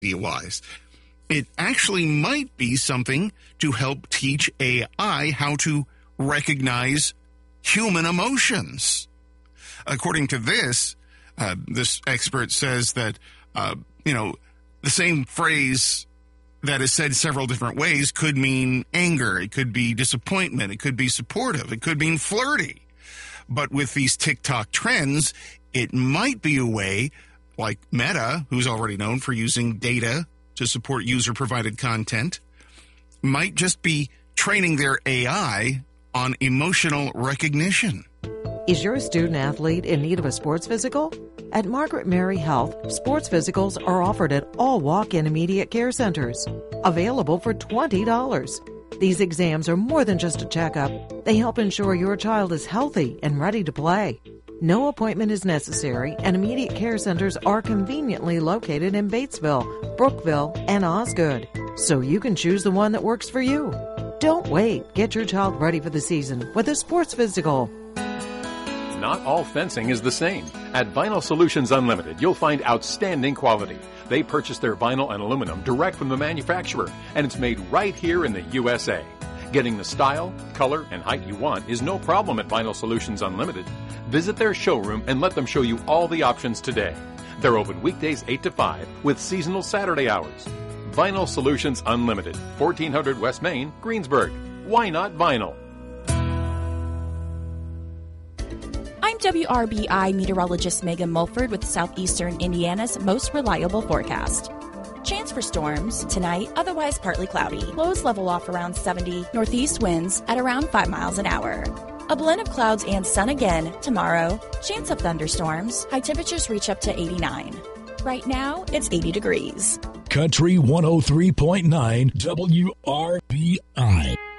be wise. It actually might be something to help teach AI how to recognize human emotions. According to this expert says that, the same phrase that is said several different ways could mean anger. It could be disappointment. It could be supportive. It could mean flirty. But with these TikTok trends, it might be a way, like Meta, who's already known for using data to support user-provided content, might just be training their AI on emotional recognition. Is your student athlete in need of a sports physical? At Margaret Mary Health, sports physicals are offered at all walk-in immediate care centers, available for $20. These exams are more than just a checkup. They help ensure your child is healthy and ready to play. No appointment is necessary, and immediate care centers are conveniently located in Batesville, Brookville, and Osgood, so you can choose the one that works for you. Don't wait. Get your child ready for the season with a sports physical. Not all fencing is the same. At Vinyl Solutions Unlimited, you'll find outstanding quality. They purchase their vinyl and aluminum direct from the manufacturer, and it's made right here in the USA. Getting the style, color, and height you want is no problem at Vinyl Solutions Unlimited. Visit their showroom and let them show you all the options today. They're open weekdays 8 to 5 with seasonal Saturday hours. Vinyl Solutions Unlimited, 1400 West Main, Greensburg. Why not vinyl? I'm WRBI meteorologist Megan Mulford with Southeastern Indiana's most reliable forecast. Chance for storms tonight, otherwise partly cloudy. Lows level off around 70. Northeast winds at around 5 miles an hour. A blend of clouds and sun again tomorrow. Chance of thunderstorms. High temperatures reach up to 89. Right now, it's 80 degrees. Country 103.9 WRBI.